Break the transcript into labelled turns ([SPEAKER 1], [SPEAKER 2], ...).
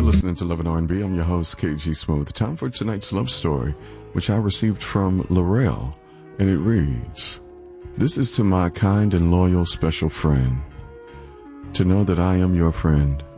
[SPEAKER 1] listening to Love and R&B. I'm your host, KG Smooth. Time for tonight's love story, which I received from Laurel, and it reads, "This is to my kind and loyal special friend. To know that I am your friend